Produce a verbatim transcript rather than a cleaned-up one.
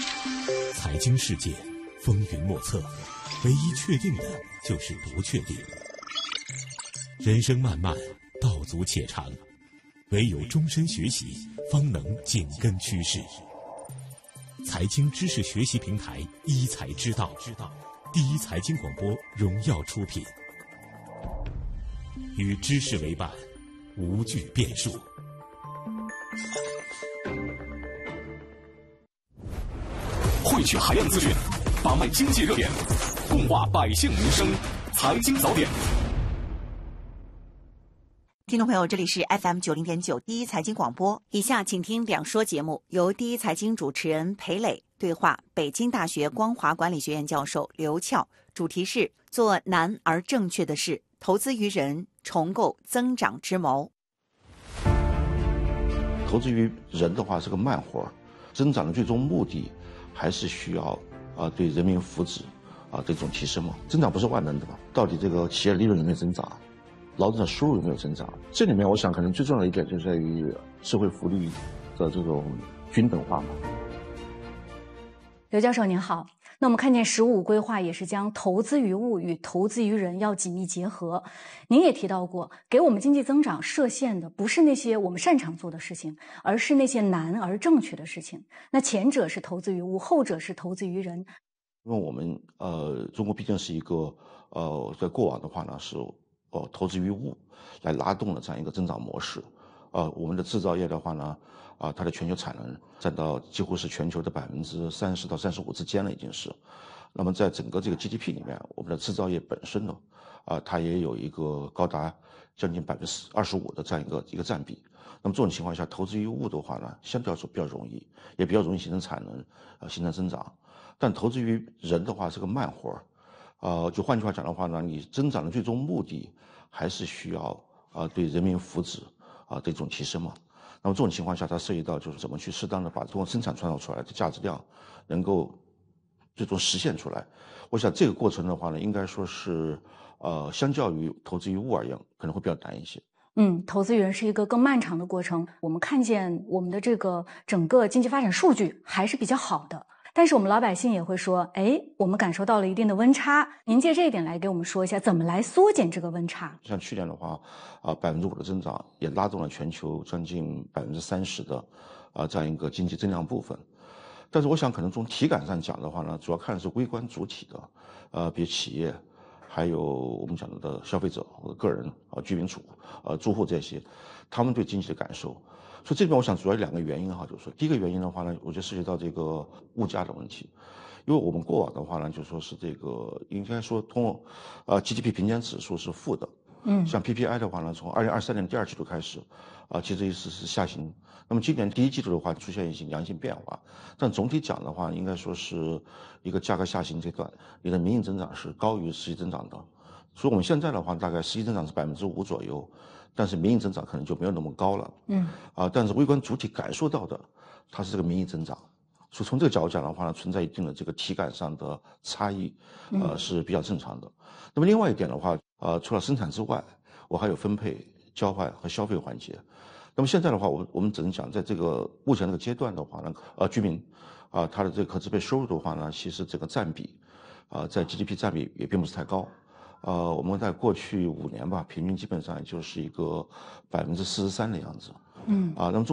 财经世界风云莫测，唯一确定的就是不确定。人生漫漫，道阻且长，唯有终身学习，方能紧跟趋势。财经知识学习平台一财之道，第一财经广播荣耀出品，与知识为伴，无惧变数。 汇聚海量资讯，把脉经济热点，共话百姓民生。财经早点， 听众朋友，这里是 F M 九零点九第一财经广播。以下请听两说节目，由第一财经主持人裴磊对话北京大学光华管理学院教授刘俏，主题是做难而正确的事，投资于人，重构增长之谋。 投资于人的话是个慢活，增长的最终目的还是需要啊对人民福祉啊这种提升嘛。增长不是万能的嘛，到底这个企业利润有没有增长，劳动者收入有没有增长？这里面我想可能最重要的一点就在于社会福利的这种均等化嘛。 刘教授您好，那我们看见“十五”规划也是将投资于物与投资于人要紧密结合。您也提到过，给我们经济增长设限的不是那些我们擅长做的事情，而是那些难而正确的事情。那前者是投资于物，后者是投资于人。 因为我们呃，中国毕竟是一个呃，在过往的话呢是呃投资于物来拉动了这样一个增长模式。呃，我们的制造业的话呢，啊，它的全球产能占到几乎是全球的百分之三十到三十五之间了，已经是。那么在整个这个 G D P 里面，我们的制造业本身呢，啊，它也有一个高达将近百分之二十五的这样一个一个占比。那么这种情况下，投资于物的话呢，相对来说比较容易，也比较容易形成产能，呃，形成增长。但投资于人的话是个慢活儿，呃，就换句话讲的话呢，你增长的最终目的还是需要啊、呃、对人民福祉啊、呃、这种提升嘛。那么这种情况下，它涉及到就是怎么去适当的把这种生产创造出来的价值量能够最终实现出来。我想这个过程的话呢，应该说是呃，相较于投资于物而言，可能会比较难一些。 嗯，投资于人是一个更漫长的过程。我们看见我们的这个整个经济发展数据还是比较好的，但是我们老百姓也会说，哎，我们感受到了一定的温差。您借这一点来给我们说一下，怎么来缩减这个温差？ 像去年的话，啊，百分之五的增长也拉动了全球将近百分之三十的啊这样一个经济增量部分。但是我想，可能从体感上讲的话呢，主要看的是微观主体的，呃，比如企业，还有我们讲的消费者或者个人啊、居民主、呃住户这些，他们对经济的感受。所以这边我想主要有两个原因哈，就是说第一个原因的话呢，我觉得涉及到这个物价的问题，因为我们过往的话呢，就说是这个应该说通过呃 G D P 平均指数是负的，嗯，像 P P I 的话呢，从二零二三年第二季度开始，啊、其实意思是下行。那么今年第一季度的话出现一些良性变化，但总体讲的话，应该说是一个价格下行阶段，你的名义增长是高于实际增长的。所以我们现在的话，大概实际增长是百分之五左右，但是名义增长可能就没有那么高了。嗯，啊，但是微观主体感受到的，它是这个名义增长。所以从这个角度讲的话呢，存在一定的这个体感上的差异，呃，是比较正常的。那么另外一点的话，呃，除了生产之外，我还有分配、交换和消费环节。那么现在的话，我我们只能讲，在这个目前这个阶段的话呢，呃，居民啊、呃，他的这个可支配收入的话呢，其实这个占比，啊、呃，在 G D P 占比也并不是太高。呃，我们在过去五年吧，平均基本上就是一个百分之四十三的样子。嗯，啊，那么